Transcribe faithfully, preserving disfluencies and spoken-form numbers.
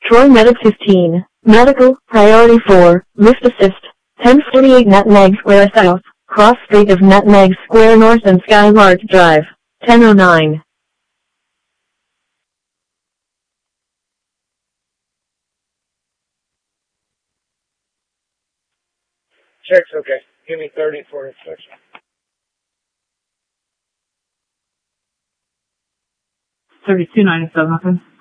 Troy Medic fifteen. Medical, Priority four, Lift Assist. ten forty-eight Nutmeg Square South, Cross Street of Nutmeg Square North and Skylark Drive. ten oh nine. Check's okay. Give me thirty for inspection. thirty-two ninety-seven, okay.